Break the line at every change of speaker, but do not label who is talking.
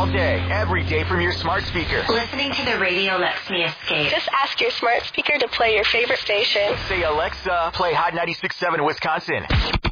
all day, every day from your smart speaker.
Listening to the radio lets me escape.
Just ask your smart speaker to play your favorite station.
Say, Alexa, play Hot 96.7 Wisconsin.